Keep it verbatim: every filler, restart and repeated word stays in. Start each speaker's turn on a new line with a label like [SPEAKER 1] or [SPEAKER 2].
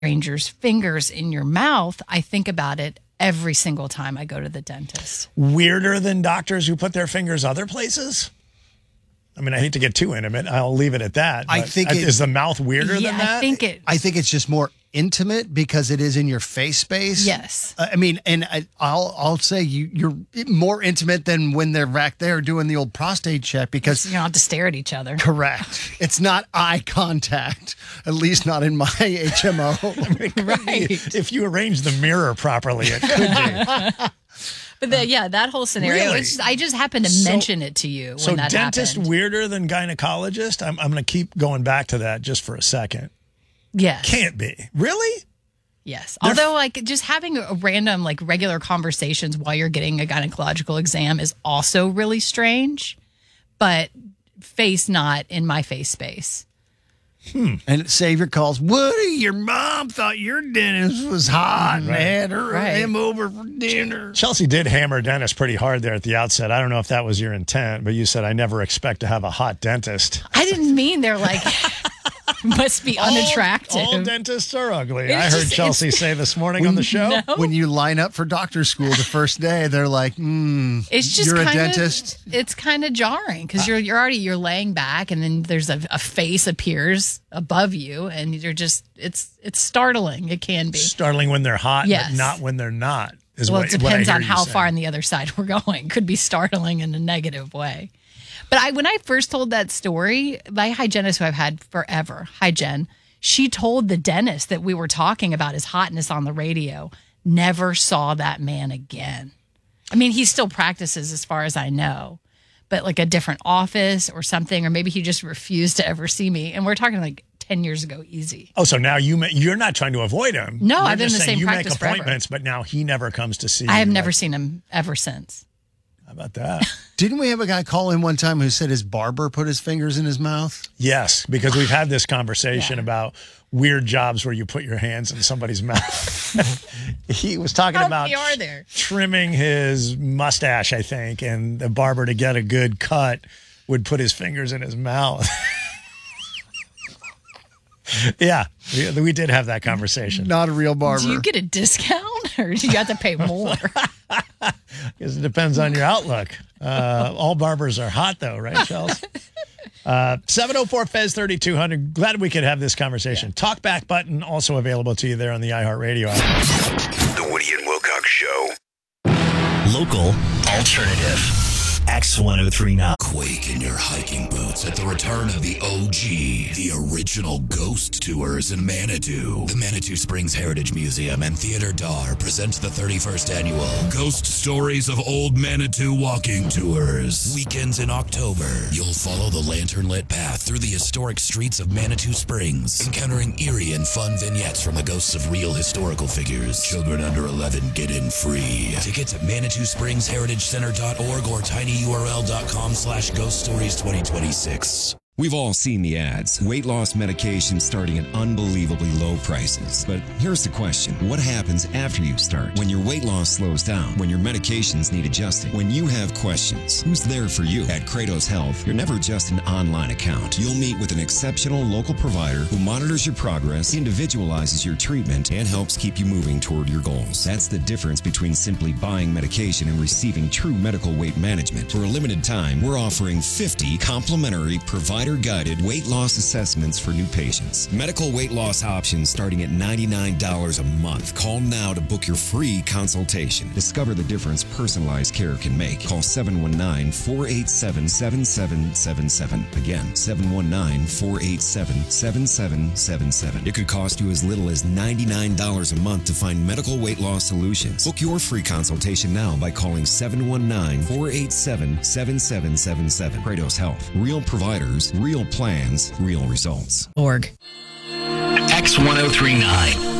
[SPEAKER 1] stranger's fingers in your mouth, I think about it every single time I go to the dentist.
[SPEAKER 2] Weirder than doctors who put their fingers other places? I mean, I hate to get too intimate. I'll leave it at that.
[SPEAKER 3] I think it,
[SPEAKER 2] is the mouth weirder
[SPEAKER 1] yeah,
[SPEAKER 2] than that?
[SPEAKER 1] I think it.
[SPEAKER 3] I think it's just more intimate because it is in your face space.
[SPEAKER 1] Yes.
[SPEAKER 3] Uh, I mean, and I, I'll I'll say you you're more intimate than when they're back there doing the old prostate check because
[SPEAKER 1] you don't have to stare at each other.
[SPEAKER 3] Correct. It's not eye contact, at least not in my H M O.
[SPEAKER 2] I mean, it could
[SPEAKER 1] Right.
[SPEAKER 2] be, if you arrange the mirror properly, it could be.
[SPEAKER 1] But the, yeah, that whole scenario,
[SPEAKER 2] Really?
[SPEAKER 1] it's just, I just happened to
[SPEAKER 2] So-
[SPEAKER 1] mention it to you when
[SPEAKER 2] So
[SPEAKER 1] that
[SPEAKER 2] dentist
[SPEAKER 1] happened.
[SPEAKER 2] weirder than gynecologist? I'm, I'm going to keep going back to that just for a second.
[SPEAKER 1] Yes.
[SPEAKER 2] Can't be. Really?
[SPEAKER 1] Yes.
[SPEAKER 2] They're-
[SPEAKER 1] Although, like, just having a random, like, regular conversations while you're getting a gynecological exam is also really strange, but face not in my face space.
[SPEAKER 3] Hmm. And Savior calls, Woody, your mom thought your dentist was hot and had her
[SPEAKER 1] Right.
[SPEAKER 3] him over for dinner.
[SPEAKER 2] Chelsea did hammer Dennis pretty hard there at the outset. I don't know if that was your intent, but you said, I never expect to have a hot dentist.
[SPEAKER 1] I didn't mean they're like, must be unattractive.
[SPEAKER 2] All, all dentists are ugly.
[SPEAKER 1] It's
[SPEAKER 2] I heard
[SPEAKER 1] just-
[SPEAKER 2] Chelsea
[SPEAKER 1] it's-
[SPEAKER 2] say this morning on the show.
[SPEAKER 1] No.
[SPEAKER 3] When you line up for doctor school the first day, they're like, hmm,
[SPEAKER 1] It's just
[SPEAKER 3] you're a
[SPEAKER 1] kind
[SPEAKER 3] dentist?
[SPEAKER 1] Of, it's kind of jarring because you're you're already you're laying back and then there's a, a face appears above you and you're just it's it's startling. It can be.
[SPEAKER 2] Startling when they're hot,
[SPEAKER 1] Yes.
[SPEAKER 2] but not when they're not. Is
[SPEAKER 1] Well,
[SPEAKER 2] what,
[SPEAKER 1] it
[SPEAKER 2] what I
[SPEAKER 1] depends
[SPEAKER 2] hear
[SPEAKER 1] on
[SPEAKER 2] you
[SPEAKER 1] how
[SPEAKER 2] saying.
[SPEAKER 1] far on the other side we're going. Could be startling in a negative way. But I when I first told that story, my hygienist who I've had forever, Hygen, she told the dentist that we were talking about his hotness on the radio, never saw that man again. I mean, he still practices as far as I know, but like a different office or something, or maybe he just refused to ever see me. And we're talking like ten years ago, easy.
[SPEAKER 2] Oh, so now you ma- you're not trying to avoid him.
[SPEAKER 1] No,
[SPEAKER 2] You're
[SPEAKER 1] I've been in
[SPEAKER 2] just
[SPEAKER 1] the
[SPEAKER 2] saying
[SPEAKER 1] same
[SPEAKER 2] you
[SPEAKER 1] practice
[SPEAKER 2] make
[SPEAKER 1] forever.
[SPEAKER 2] appointments, but now he never comes to see you.
[SPEAKER 1] I have never
[SPEAKER 2] Like,
[SPEAKER 1] seen him ever since.
[SPEAKER 2] How about that?
[SPEAKER 3] Didn't we have a guy call in one time who said his barber put his fingers in his mouth?
[SPEAKER 2] Yes, because we've had this conversation
[SPEAKER 1] Yeah.
[SPEAKER 2] about weird jobs where you put your hands in somebody's mouth. He was talking
[SPEAKER 1] How
[SPEAKER 2] about
[SPEAKER 1] many are there?
[SPEAKER 2] trimming his mustache, I think, and the barber, to get a good cut, would put his fingers in his mouth. Yeah, we, we did have that conversation.
[SPEAKER 3] Not a real barber.
[SPEAKER 1] Do you get a discount or do you have to pay more?
[SPEAKER 2] Because it depends on your outlook. Uh, all barbers are hot, though, right, Chelsea? Uh, seven oh four F E Z thirty-two hundred. Glad we could have this conversation. Talk back button also available to you there on the iHeartRadio app.
[SPEAKER 4] The Woody and Wilcox Show. Local alternative. X ten thirty-nine.
[SPEAKER 5] Quake in your hiking boots at the return of the O G, the original ghost tours in Manitou. The Manitou Springs Heritage Museum and Theater Dar present the thirty-first annual Ghost Stories of Old Manitou Walking Tours. Weekends in October, you'll follow the lantern-lit path through the historic streets of Manitou Springs, encountering eerie and fun vignettes from the ghosts of real historical figures. Children under eleven get in free. Tickets at manitou springs heritage center dot org or tinyurl dot com slash ghost stories twenty twenty-six.
[SPEAKER 6] We've all seen the ads. Weight loss medications starting at unbelievably low prices. But here's the question. What happens after you start? When your weight loss slows down? When your medications need adjusting? When you have questions? Who's there for you? At Kratos Health, you're never just an online account. You'll meet with an exceptional local provider who monitors your progress, individualizes your treatment, and helps keep you moving toward your goals. That's the difference between simply buying medication and receiving true medical weight management. For a limited time, we're offering fifty complimentary provider guided weight loss assessments for new patients. Medical weight loss options starting at ninety-nine dollars a month. Call now to book your free consultation. Discover the difference personalized care can make. Call seven one nine, four eight seven, seven seven seven seven. Again, seven one nine, four eight seven, seven seven seven seven. It could cost you as little as ninety-nine dollars a month to find medical weight loss solutions. Book your free consultation now by calling seven one nine, four eight seven, seven seven seven seven. Kratos Health. Real providers, real plans, real results.
[SPEAKER 1] Org.
[SPEAKER 4] X ten thirty-nine.